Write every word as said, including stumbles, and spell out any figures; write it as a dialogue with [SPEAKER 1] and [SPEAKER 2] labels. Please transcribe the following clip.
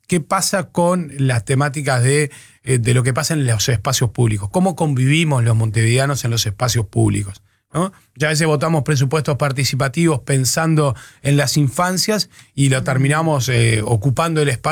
[SPEAKER 1] qué pasa con las temáticas de, eh, de lo que pasa en los espacios públicos, cómo convivimos los montevideanos en los espacios públicos, ¿no? Ya a veces votamos presupuestos participativos pensando en las infancias y lo terminamos eh, ocupando el espacio